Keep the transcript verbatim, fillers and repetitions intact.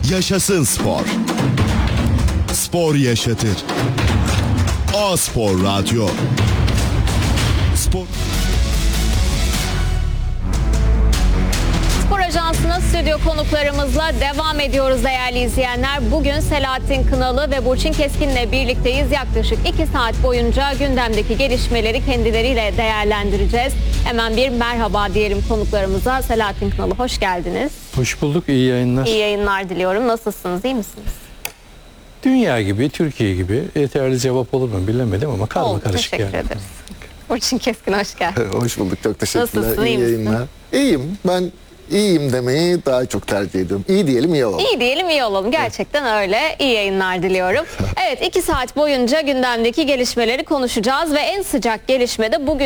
Yaşasın spor. Spor yaşatır. A-Spor Radyo. Spor... Spor Ajansı'nın stüdyo konuklarımızla devam ediyoruz değerli izleyenler. Bugün Selahattin Kınalı ve Burçin Keskin'le birlikteyiz. Yaklaşık iki saat boyunca gündemdeki gelişmeleri kendileriyle değerlendireceğiz. Hemen bir merhaba diyelim konuklarımıza. Selahattin Kınalı, hoş geldiniz. Hoş bulduk, iyi yayınlar. İyi yayınlar diliyorum. Nasılsınız, iyi misiniz? Dünya gibi, Türkiye gibi yeterli cevap olur mu bilemedim ama karma Oldu, karışık teşekkür yani. ederiz. Burçin Keskin, hoş geldin. Hoş bulduk, çok teşekkürler. Nasılsın, iyi iyi misin? yayınlar. İyiyim, ben iyiyim demeyi daha çok tercih ediyorum. İyi diyelim, iyi olalım. İyi diyelim, iyi olalım. Gerçekten öyle. İyi yayınlar diliyorum. Evet, iki saat boyunca gündemdeki gelişmeleri konuşacağız ve en sıcak gelişme de bugün